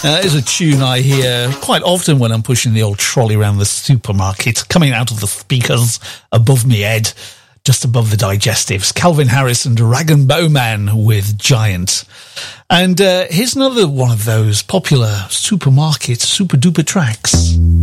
Is a tune I hear quite often when I'm pushing the old trolley around the supermarket, coming out of the speakers above me head, just above the digestives. Calvin Harris and Rag and Bowman with Giant. And here's another one of those popular supermarket super duper tracks.